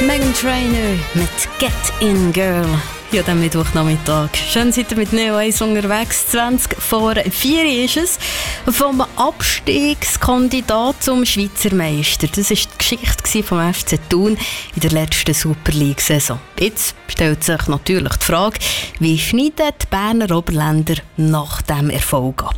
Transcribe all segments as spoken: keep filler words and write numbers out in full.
Meghan Trainor mit Get In Girl. Ja, am Mittwochnachmittag. Schön seid ihr mit Neo eins unterwegs. zwanzig vor vier ist es. Vom Abstiegskandidat zum Schweizer Meister. Das war die Geschichte vom F C Thun in der letzten Super League-Saison. Jetzt stellt sich natürlich die Frage, wie schneiden die Berner Oberländer nach diesem Erfolg ab?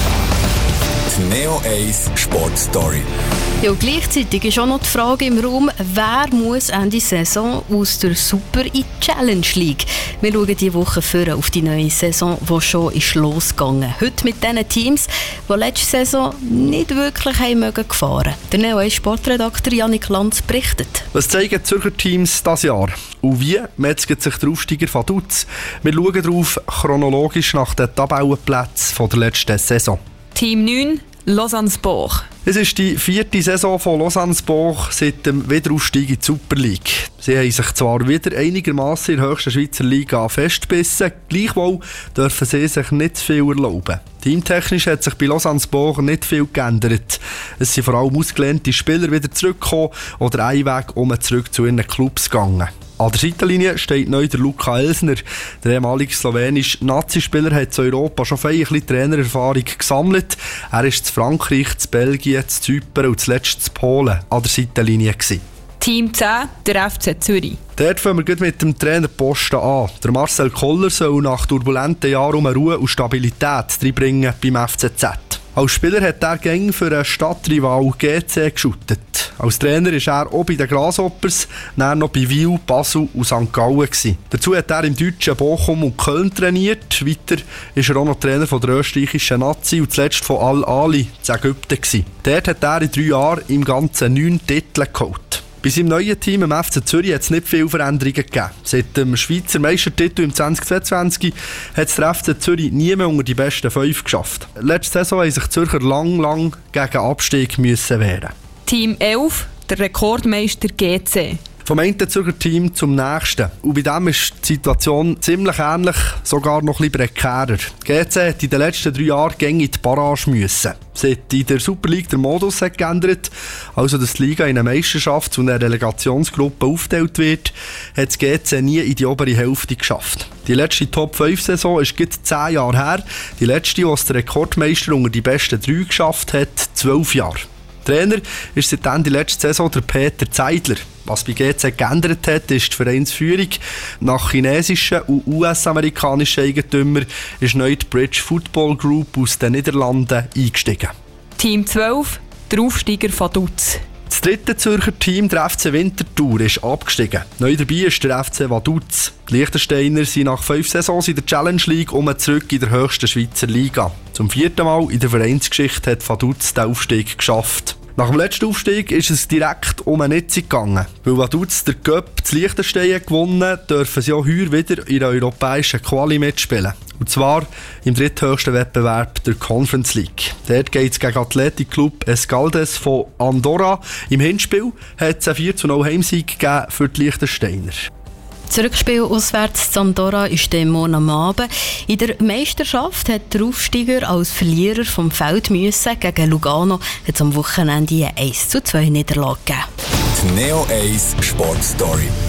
Die Neo eins Sportstory. Ja, gleichzeitig ist auch noch die Frage im Raum, wer muss Ende Saison aus der Super in die Challenge League? Wir schauen diese Woche vor auf die neue Saison, die schon ist losgegangen. Heute mit den Teams, die letzte Saison nicht wirklich haben mögen gefahren. Der Neo eins Sportredakteur Janik Lanz berichtet. Was zeigen die Zürcher Teams dieses Jahr? Und wie metzgt sich der Aufsteiger Vaduz? Wir schauen darauf chronologisch nach den Tabellenplätzen der letzten Saison. Team neun, Lausanne-Sport. Es ist die vierte Saison von Lausanne-Sport seit dem Wiederaufstieg in die Super League. Sie haben sich zwar wieder einigermaßen in der höchsten Schweizer Liga festgebissen, gleichwohl dürfen sie sich nicht zu viel erlauben. Teamtechnisch hat sich bei Lausanne-Sport nicht viel geändert. Es sind vor allem ausgelehnte Spieler wieder zurückgekommen oder einen Weg um zurück zu ihren Clubs gegangen. An der Seitenlinie steht neu der Luka Elsner. Der ehemalige slowenische Nazi-Spieler hat in Europa schon viel Trainererfahrung gesammelt. Er war zu Frankreich, zu Belgien, zu Zypern und zuletzt zu Polen an der Seitenlinie gewesen. Team zehn, der F C Zürich. Dort fangen wir mit dem Trainerposten an. Der Marcel Koller soll nach turbulenten Jahren Ruhe und Stabilität reinbringen beim F C Z. Als Spieler hat er gängig für einen Stadtrival G C geschuttet. Als Trainer war er auch bei den Grasshoppers, dann noch bei Wiel, Basel und Sankt Gallen gewesen. Dazu hat er im deutschen Bochum und Köln trainiert. Weiter war er auch noch Trainer von der österreichischen Nazi und zuletzt von Al-Ali in Ägypten gewesen. Dort hat er in drei Jahren im Ganzen neun Titel geholt. Bei seinem neuen Team im F C Zürich hat es nicht viele Veränderungen gegeben. Seit dem Schweizer Meistertitel im zwanzig zweiundzwanzig hat der F C Zürich nie mehr unter die besten fünf geschafft. Letzte Saison mussten sich die Zürcher lang, lang gegen Abstieg müssen wehren. Team elf, der Rekordmeister G C. Vom einen Zürcher Team zum nächsten. Und bei dem ist die Situation ziemlich ähnlich, sogar noch ein bisschen prekärer. G C hat in den letzten drei Jahren gängig in die Barrage müssen. Seit in der Super League der Modus hat geändert, also dass die Liga in eine Meisterschaft zu einer Relegationsgruppe aufgeteilt wird, hat das G C nie in die obere Hälfte geschafft. Die letzte Top fünf Saison ist gut zehn Jahre her. Die letzte, die der Rekordmeister unter die besten drei geschafft hat, zwölf Jahre. Trainer ist seitdem die letzte Saison der Peter Zeidler. Was bei G C geändert hat, ist die Vereinsführung. Nach chinesischen und U S-amerikanischen Eigentümern ist neu die Bridge Football Group aus den Niederlanden eingestiegen. Team zwölf, der Aufsteiger Vaduz. Das dritte Zürcher Team, der F C Winterthur, ist abgestiegen. Neu dabei ist der F C Vaduz. Die Liechtensteiner sind nach fünf Saisons in der Challenge League um zurück in der höchsten Schweizer Liga. Zum vierten Mal in der Vereinsgeschichte hat Vaduz den Aufstieg geschafft. Nach dem letzten Aufstieg ist es direkt um eine Nitzung gegangen. Weil Vaduz der Cup zu Liechtenstein gewonnen, dürfen sie auch heuer wieder in der europäischen Quali mitspielen. Und zwar im dritthöchsten Wettbewerb der Conference League. Dort geht es gegen Athletic Club Escaldes von Andorra. Im Hinspiel hat es einen vier zu null Heimsieg gegeben für die Liechtensteiner. Das Rückspiel auswärts zu Andorra ist dann morgen am Abend. In der Meisterschaft hat der Aufsteiger als Verlierer vom Feld müssen. Gegen Lugano hat es am Wochenende eine eins zu zwei Niederlage gegeben. Die Neo eins Sportstory.